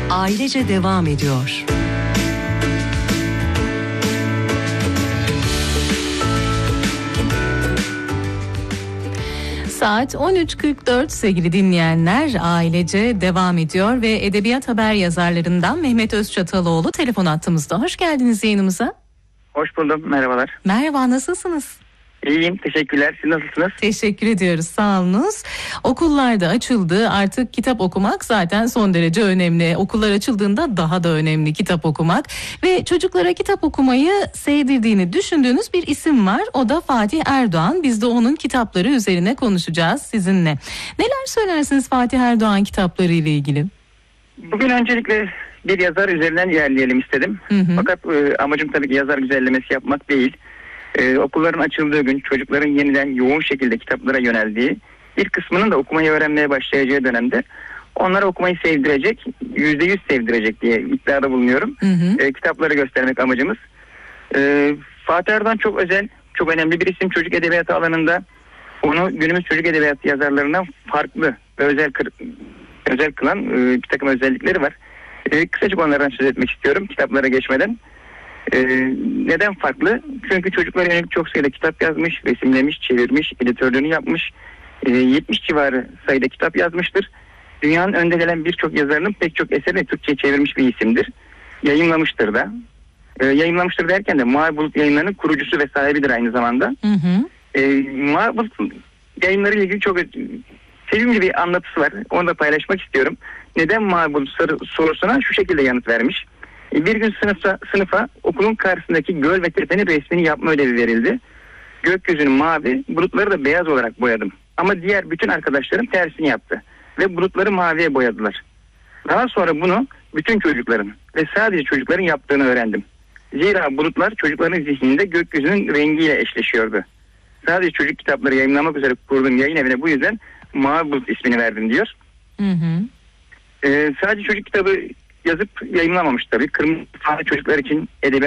Ailece devam ediyor. Saat 13.44 sevgili dinleyenler, Ailece devam ediyor ve edebiyat haber yazarlarından Mehmet Özçataloğlu telefon attığımızda. Hoş geldiniz yayınımıza. Hoş buldum, merhabalar. Merhaba, nasılsınız? İyiyim, teşekkürler. Siz nasılsınız? Teşekkür ediyoruz, sağ olunuz. Okullar da açıldı, artık kitap okumak zaten son derece önemli. Okullar açıldığında daha da önemli kitap okumak. Ve çocuklara kitap okumayı sevdirdiğini düşündüğünüz bir isim var. O da Fatih Erdoğan. Biz de onun kitapları üzerine konuşacağız sizinle. Neler söylersiniz Fatih Erdoğan kitapları ile ilgili? Bugün öncelikle bir yazar üzerinden ilerleyelim istedim. Fakat amacım tabii ki yazar güzellemesi yapmak değil. Okulların açıldığı gün çocukların yeniden yoğun şekilde kitaplara yöneldiği, bir kısmının da okumayı öğrenmeye başlayacağı dönemde onlara okumayı sevdirecek, %100 sevdirecek diye iddiada bulunuyorum. Kitapları göstermek amacımız. Fatih Erdoğan çok özel, çok önemli bir isim çocuk edebiyatı alanında. Onu günümüz çocuk edebiyatı yazarlarından farklı ve özel kılan bir takım özellikleri var. Kısacık onlardan söz etmek istiyorum kitaplara geçmeden. Neden farklı? Çünkü çocuklara yönelik çok sayıda kitap yazmış, resimlemiş, çevirmiş, editörlüğünü yapmış. 70 civarı sayıda kitap yazmıştır. Dünyanın önde gelen birçok yazarının pek çok eserini Türkçe'ye çevirmiş bir isimdir. Yayınlamıştır da. Yayınlamıştır derken de Mavi Bulut Yayınları'nın kurucusu ve sahibidir aynı zamanda. Mavi Bulut Yayınları ile ilgili çok sevimli bir anlatısı var. Onu da paylaşmak istiyorum. Neden Mavi Bulut sorusuna şu şekilde yanıt vermiş. Bir gün sınıfa okulun karşısındaki göl ve tepenin resmini yapma ödevi verildi. Gökyüzünü mavi, bulutları da beyaz olarak boyadım. Ama diğer bütün arkadaşlarım tersini yaptı. Ve bulutları maviye boyadılar. Daha sonra bunu bütün çocukların ve sadece çocukların yaptığını öğrendim. Zira bulutlar çocukların zihninde gökyüzünün rengiyle eşleşiyordu. Sadece çocuk kitapları yayınlamak üzere kurduğum yayın evine bu yüzden Mavi Bulut ismini verdim diyor. Sadece çocuk kitabı yazıp yayınlamamış tabii. Kırmızı Çocuklar için edebiyat